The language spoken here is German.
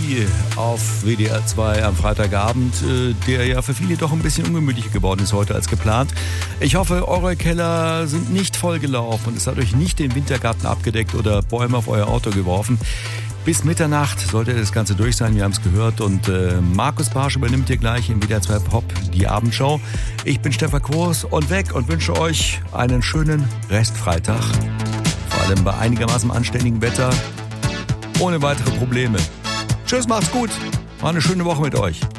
Party auf WDR 2 am Freitagabend, der ja für viele doch ein bisschen ungemütlicher geworden ist heute als geplant. Ich hoffe, eure Keller sind nicht vollgelaufen und es hat euch nicht den Wintergarten abgedeckt oder Bäume auf euer Auto geworfen. Bis Mitternacht sollte das Ganze durch sein, wir haben es gehört. Und Markus Barsch übernimmt hier gleich in WDR 2 Pop die Abendshow. Ich bin Stefan Kurs und weg und wünsche euch einen schönen Restfreitag. Vor allem bei einigermaßen anständigem Wetter. Ohne weitere Probleme. Tschüss, macht's gut. War eine schöne Woche mit euch.